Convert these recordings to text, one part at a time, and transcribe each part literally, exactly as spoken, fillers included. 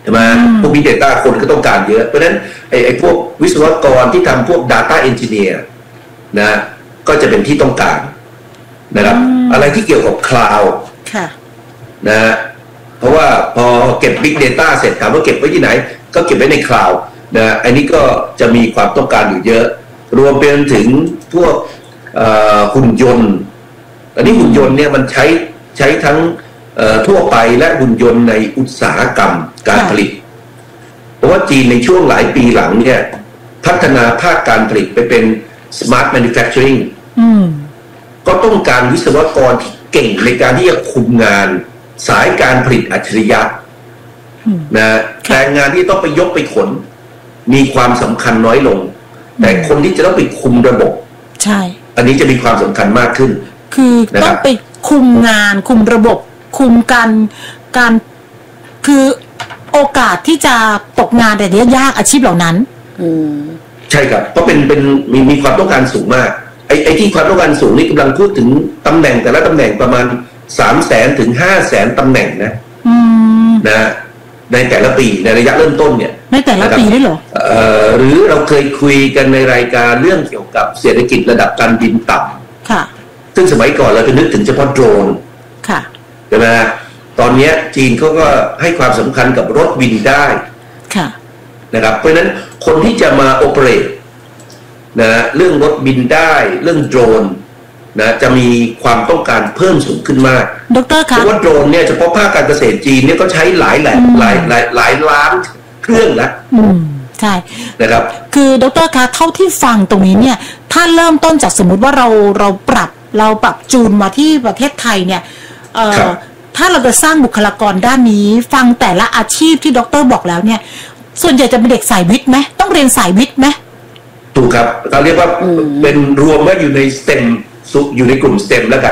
ใช่ไหมพวก Big Data คนก็ต้องการเยอะเพราะฉะนั้นไอ้ไอ้พวกวิศวกรที่ทำพวก Data Engineer นะก็จะเป็นที่ต้องการนะครับอะไรที่เกี่ยวกับ Cloud นะเพราะว่าพอเก็บ Big Data เสร็จถามว่าเก็บไว้ที่ไหนก็เก็บไว้ใน Cloud นะอันนี้ก็จะมีความต้องการอยู่เยอะรวมไปถึงพวกหุ่นยนต์อันนี้หุ่นยนต์เนี่ยมันใช้ใช้ทั้งทั่วไปและหุ่นยนต์ในอุตสาหกรรมการผลิตเพราะว่าจีนในช่วงหลายปีหลังเนี่ยพัฒนาภาคการผลิตไปเป็น smart manufacturing ก็ต้องการวิศวกรที่เก่งในการที่จะคุมงานสายการผลิตอัจฉริยะนะแรงงานที่ต้องไปยกไปขนมีความสำคัญน้อยลงแต่คนที่จะต้องไปคุมระบบใช่อันนี้จะมีความสำคัญมากขึ้นคือต้องไปคุมงานคุมระบบคุมการการคือโอกาสที่จะตกงานแต่เนี้ยยากอาชีพเหล่านั้นใช่ครับเพราะเป็นเป็นมีมีความต้องการสูงมากไอ้ไอ้ที่ความต้องการสูงนี่กำลังพูดถึงตำแหน่งแต่ละตำแหน่งประมาณสามแสนถึงห้าแสนตำแหน่งนะนะในแต่ละปีในระยะเริ่มต้นเนี่ยในแต่ละปีได้เหรอเอ่อหรือเราเคยคุยกันในรายการเรื่องเกี่ยวกับเศรษฐกิจระดับการบินต่ำค่ะซึ่งสมัยก่อนเราจะนึกถึงเฉพาะโดรนค่ะใช่ไหมตอนนี้จีนเขาก็ให้ความสำคัญกับรถบินได้ค่ะนะครับเพราะฉะนั้นคนที่จะมาโอเปเรตนะเรื่องรถบินได้เรื่องโดรนนะจะมีความต้องการเพิ่มสูงขึ้นมากดร.คะเพราะว่าโดรนเนี่ยเฉพาะภาคการเกษตรจีนเนี่ยก็ใช้หลายแหล่หลายหลายหลายล้านเครื่องแล้วอืมใช่นะครับคือดร.คะเท่าที่ฟังตรงนี้เนี่ยถ้าเริ่มต้นจากสมมุติว่าเราเราปรับเราปรับจูนมาที่ประเทศไทยเนี่ยเอ่อถ้าเราจะสร้างบุคลากรด้านนี้ฟังแต่ละอาชีพที่ดร.บอกแล้วเนี่ยส่วนใหญ่จะเป็นเด็กสายวิทย์ไหมต้องเรียนสายวิทย์ไหมถูกครับเราเรียกว่าเป็นรวมว่าอยู่ใน สเต็ม อยู่ในกลุ่ม สเต็ม แล้วกัน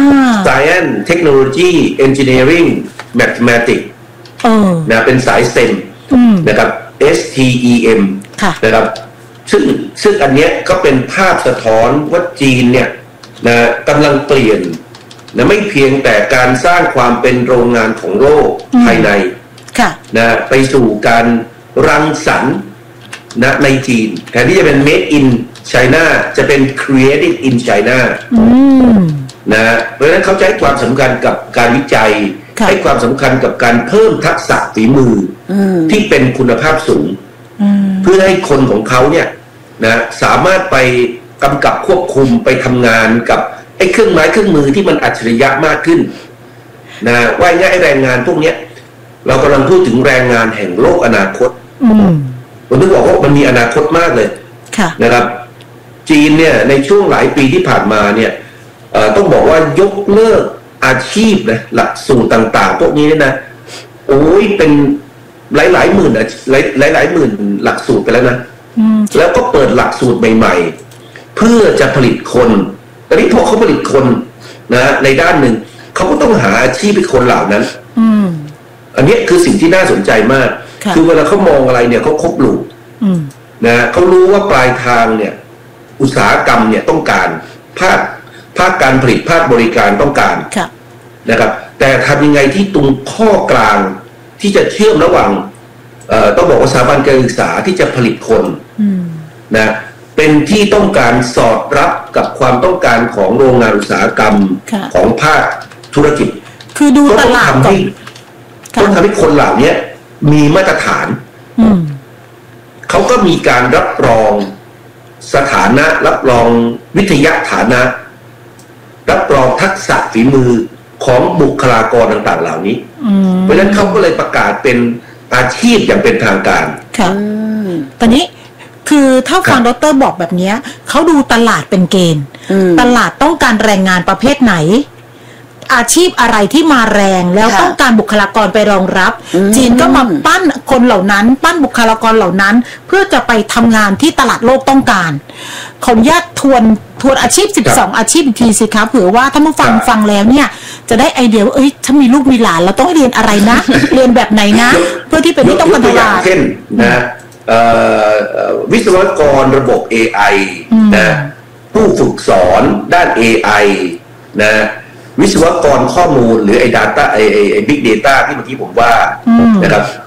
Science Technology Engineering Mathematics นะเป็นสาย สเต็ม นะครับ เอส ที อี เอ็ม นะครับซึ่งซึ่งอันเนี้ยก็เป็นภาพสะท้อนว่าจีนเนี่ยนะกำลังเปลี่ยนนะไม่เพียงแต่การสร้างความเป็นโรงงานของโลกภายในนะไปสู่การรังสรรค์นะในจีนแทนที่จะเป็น made in China จะเป็น created in China นะเพราะฉะนั้นเขาใช้ความสำคัญกับการวิจัยให้ความสำคัญกับการเพิ่มทักษะฝีมือที่เป็นคุณภาพสูงเพื่อให้คนของเขาเนี่ยนะสามารถไปกำกับควบคุมไปทำงานกับไอ้เครื่องไม้เครื่องมือที่มันอัจฉริยะมากขึ้นนะว่าง่ายแรงงานพวกนี้เรากำลังพูดถึงแรงงานแห่งโลกอนาคตผมต้องบอกว่ามันมีอนาคตมากเลยนะครับจีนเนี่ยในช่วงหลายปีที่ผ่านมาเนี่ยต้องบอกว่ายกเลิกอาชีพนะหลักสูตรต่างๆพวกนี้นะโอ้ยเป็นหลายๆหมื่นหลายหลายหมื่นหลักสูตรไปแล้วนะแล้วก็เปิดหลักสูตรใหม่ๆเพื่อจะผลิตคนแต่นี้พอเขาผลิตคนนะในด้านหนึ่งเขาก็ต้องหาอาชีพเป็นคนเหล่านั้นอันนี้คือสิ่งที่น่าสนใจมากคือเวลาเขามองอะไรเนี่ยเขาครบลูกนะเขารู้ว่าปลายทางเนี่ยอุตสาหกรรมเนี่ยต้องการภาคภาคการผลิตภาคบริการต้องการนะครับแต่ทำยังไงที่ตรงข้อกลางที่จะเชื่อมระหว่างต้องบอกว่าสถาบันการศึกษาที่จะผลิตคนนะเป็นที่ต้องการสอดรับกับความต้องการของโรงงานอุตสาหกรรมของภาคธุรกิจคือดูตลาดก่อนต้องทำให้คนเหล่านี้มีมาตรฐานเขาก็มีการรับรองสถานะรับรองวิทยาฐานะรับรองทักษะฝีมือของบุคลากรต่างๆเหล่านี้เพราะฉะนั้นเขาก็เลยประกาศเป็นอาชีพอย่างเป็นทางการค่ะตอนนี้คือถ้าฟังดร.บอกแบบนี้เขาดูตลาดเป็นเกณฑ์ตลาดต้องการแรงงานประเภทไหนอาชีพอะไรที่มาแรงแล้วต้องการบุคลากรไปรองรับจีนก็มาปั้นคนเหล่านั้นปั้นบุคลากรเหล่านั้นเพื่อจะไปทำงานที่ตลาดโลกต้องการขออนุญาตทวนทวนอาชีพสิบสองอาชีพอีกทีสิคะเผื่อว่าถ้ามาฟังฟังแล้วเนี่ยจะได้ไอเดียว่าเอ้ยถ้ามีลูกมีหลานเราต้องเรียนอะไรนะเรียนแบบไหนนะเพื่อที่เป็นที่ต้องการตลาดเช่นนะวิศวกรระบบ เอ ไอ นะผู้ฝึกสอนด้าน เอ ไอ นะวิศวกรข้อมูลหรือไอ้ data ไอ้ไอ้ big data ที่เมื่อกี้ผมว่านะครับ